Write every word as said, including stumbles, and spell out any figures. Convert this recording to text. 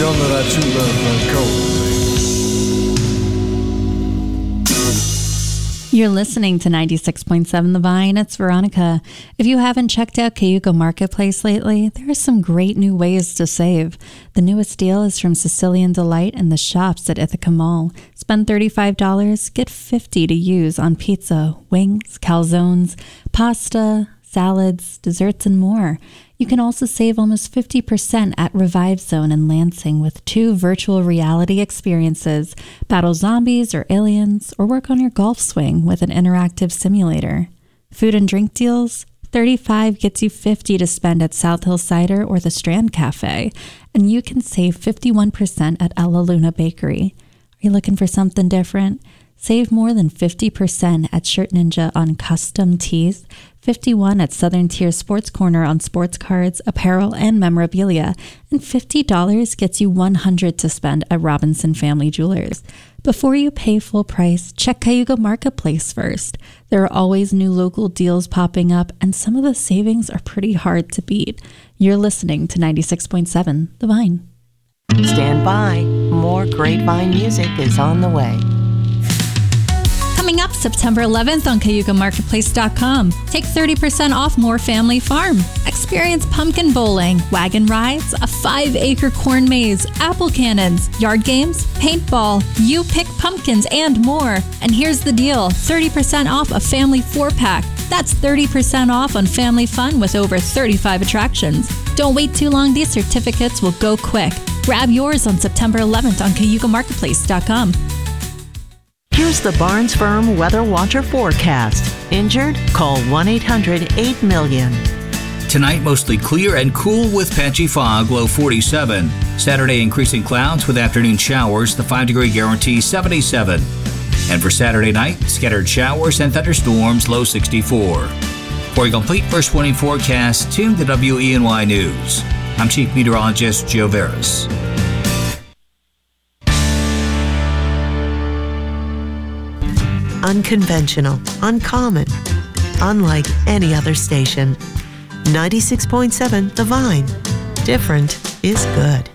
don't know that true love run cold. You're listening to ninety-six point seven The Vine. It's Veronica. If you haven't checked out Cayuga Marketplace lately, there are some great new ways to save. The newest deal is from Sicilian Delight and the shops at Ithaca Mall. Spend thirty-five dollars, get fifty dollars to use on pizza, wings, calzones, pasta, salads, desserts, and more. You can also save almost fifty percent at Revive Zone in Lansing with two virtual reality experiences, battle zombies or aliens, or work on your golf swing with an interactive simulator. Food and drink deals? thirty-five dollars gets you fifty dollars to spend at South Hill Cider or the Strand Cafe, and you can save fifty-one percent at Ella Luna Bakery. Are you looking for something different? Save more than fifty percent at Shirt Ninja on custom tees, fifty-one percent at Southern Tier Sports Corner on sports cards, apparel, and memorabilia, and fifty dollars gets you one hundred dollars to spend at Robinson Family Jewelers. Before you pay full price, check Cayuga Marketplace first. There are always new local deals popping up, and some of the savings are pretty hard to beat. You're listening to ninety-six point seven The Vine. Stand by. More great Vine music is on the way. Coming up September eleventh on Cayuga Marketplace dot com. Take thirty percent off More Family Farm. Experience pumpkin bowling, wagon rides, a five-acre corn maze, apple cannons, yard games, paintball, you pick pumpkins, and more. And here's the deal, thirty percent off a family four-pack. That's thirty percent off on family fun with over thirty-five attractions. Don't wait too long, these certificates will go quick. Grab yours on September eleventh on Cayuga Marketplace dot com. Here's the Barnes Firm Weather Watcher forecast. Injured? Call one eight hundred eight million. Tonight, mostly clear and cool with patchy fog, low forty-seven. Saturday, increasing clouds with afternoon showers, the five-degree guarantee seventy-seven. And for Saturday night, scattered showers and thunderstorms, low sixty-four. For a complete first warning forecast, tune to W E N Y News. I'm Chief Meteorologist Joe Veras. Unconventional, uncommon, unlike any other station. ninety-six point seven The Vine. Different is good.